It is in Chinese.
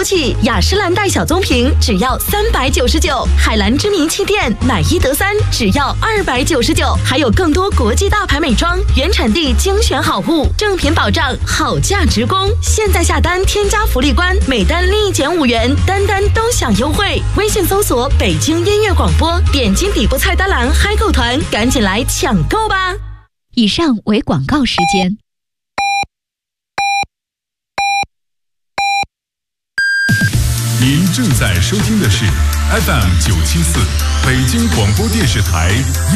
九起，雅诗兰黛小棕瓶只要399，海蓝知名气垫买1得3只要299，还有更多国际大牌美妆原产地精选好物，正品保障，好价直供。现在下单添加福利官，每单立减5元，单单都享优惠。微信搜索北京音乐广播，点击底部菜单栏嗨购团，赶紧来抢购吧！ 以上为广告时间。 您正在收听的是 FM 974北京广播电视台